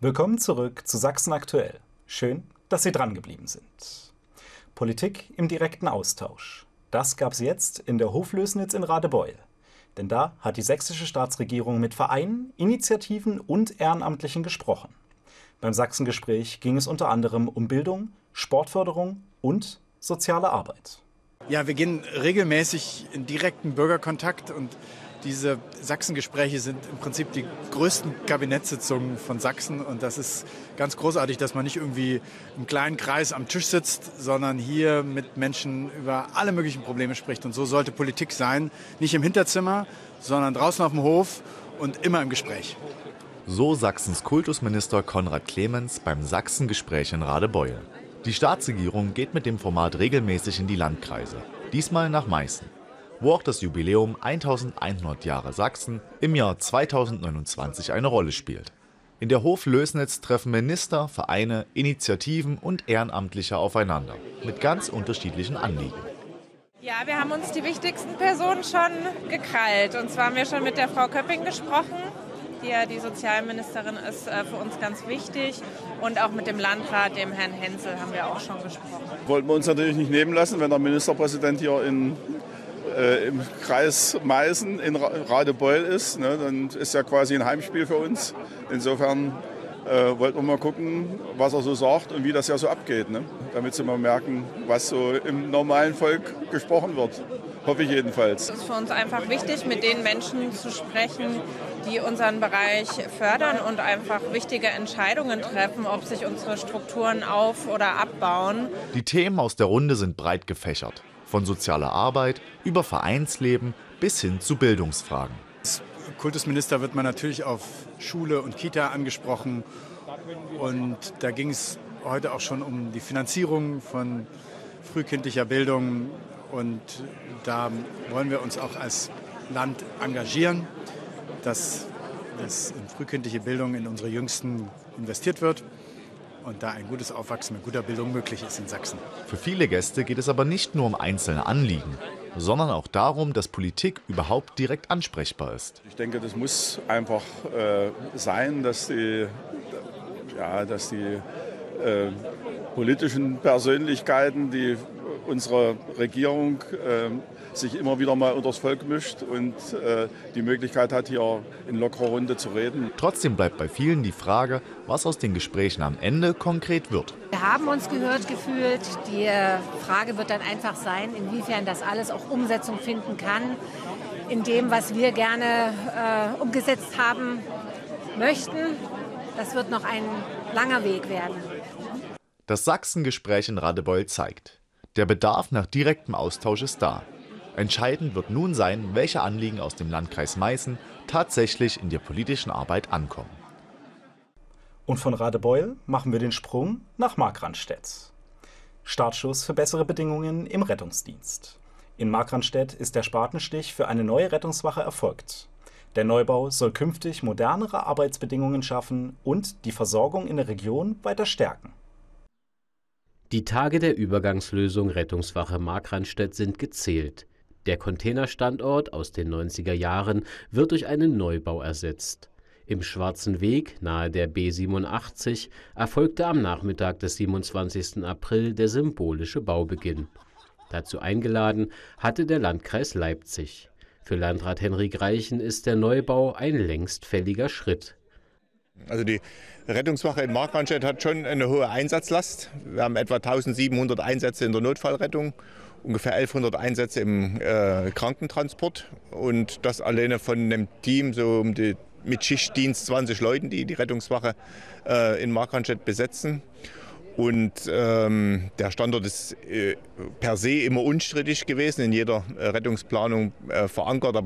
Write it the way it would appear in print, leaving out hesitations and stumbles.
Willkommen zurück zu Sachsen aktuell. Schön, dass Sie dran geblieben sind. Politik im direkten Austausch. Das gab es jetzt in der Hoflößnitz in Radebeul. Denn da hat die sächsische Staatsregierung mit Vereinen, Initiativen und Ehrenamtlichen gesprochen. Beim Sachsengespräch ging es unter anderem um Bildung, Sportförderung und soziale Arbeit. Ja, wir gehen regelmäßig in direkten Bürgerkontakt und diese Sachsengespräche sind im Prinzip die größten Kabinettssitzungen von Sachsen. Und das ist ganz großartig, dass man nicht irgendwie im kleinen Kreis am Tisch sitzt, sondern hier mit Menschen über alle möglichen Probleme spricht. Und so sollte Politik sein, nicht im Hinterzimmer, sondern draußen auf dem Hof und immer im Gespräch. So Sachsens Kultusminister Konrad Clemens beim Sachsengespräch in Radebeul. Die Staatsregierung geht mit dem Format regelmäßig in die Landkreise, diesmal nach Meißen, wo auch das Jubiläum 1100 Jahre Sachsen im Jahr 2029 eine Rolle spielt. In der Hoflößnitz treffen Minister, Vereine, Initiativen und Ehrenamtliche aufeinander mit ganz unterschiedlichen Anliegen. Ja, wir haben uns die wichtigsten Personen schon gekrallt. Und zwar haben wir schon mit der Frau Köpping gesprochen, die ja die Sozialministerin ist, für uns ganz wichtig. Und auch mit dem Landrat, dem Herrn Hensel, haben wir auch schon gesprochen. Wollten wir uns natürlich nicht nehmen lassen, wenn der Ministerpräsident hier im Kreis Meißen in Radebeul ist, ne, dann ist ja quasi ein Heimspiel für uns. Insofern wollten wir mal gucken, was er so sagt und wie das ja so abgeht, ne, damit sie mal merken, was so im normalen Volk gesprochen wird. Hoffe ich jedenfalls. Es ist für uns einfach wichtig, mit den Menschen zu sprechen, die unseren Bereich fördern und einfach wichtige Entscheidungen treffen, ob sich unsere Strukturen auf- oder abbauen. Die Themen aus der Runde sind breit gefächert. Von sozialer Arbeit über Vereinsleben bis hin zu Bildungsfragen. Als Kultusminister wird man natürlich auf Schule und Kita angesprochen. Und da ging es heute auch schon um die Finanzierung von frühkindlicher Bildung. Und da wollen wir uns auch als Land engagieren, dass in frühkindliche Bildung in unsere Jüngsten investiert wird. Und da ein gutes Aufwachsen mit guter Bildung möglich ist in Sachsen. Für viele Gäste geht es aber nicht nur um einzelne Anliegen, sondern auch darum, dass Politik überhaupt direkt ansprechbar ist. Ich denke, das muss einfach sein, dass die politischen Persönlichkeiten, die unsere Regierung sich immer wieder mal unters Volk mischt und die Möglichkeit hat, hier in lockerer Runde zu reden. Trotzdem bleibt bei vielen die Frage, was aus den Gesprächen am Ende konkret wird. Wir haben uns gehört gefühlt. Die Frage wird dann einfach sein, inwiefern das alles auch Umsetzung finden kann in dem, was wir gerne umgesetzt haben möchten. Das wird noch ein langer Weg werden. Das Sachsengespräch in Radebeul zeigt, der Bedarf nach direktem Austausch ist da. Entscheidend wird nun sein, welche Anliegen aus dem Landkreis Meißen tatsächlich in der politischen Arbeit ankommen. Und von Radebeul machen wir den Sprung nach Markranstädt. Startschuss für bessere Bedingungen im Rettungsdienst. In Markranstädt ist der Spatenstich für eine neue Rettungswache erfolgt. Der Neubau soll künftig modernere Arbeitsbedingungen schaffen und die Versorgung in der Region weiter stärken. Die Tage der Übergangslösung Rettungswache Markranstädt sind gezählt. Der Containerstandort aus den 90er Jahren wird durch einen Neubau ersetzt. Im Schwarzen Weg nahe der B87 erfolgte am Nachmittag des 27. April der symbolische Baubeginn. Dazu eingeladen hatte der Landkreis Leipzig. Für Landrat Henrik Reichen ist der Neubau ein längst fälliger Schritt. Also die Rettungswache in Markranstädt hat schon eine hohe Einsatzlast. Wir haben etwa 1700 Einsätze in der Notfallrettung, ungefähr 1100 Einsätze im Krankentransport und das alleine von einem Team so mit Schichtdienst 20 Leuten, die die Rettungswache in Markranstädt besetzen. Und der Standort ist per se immer unstrittig gewesen, in jeder Rettungsplanung verankert.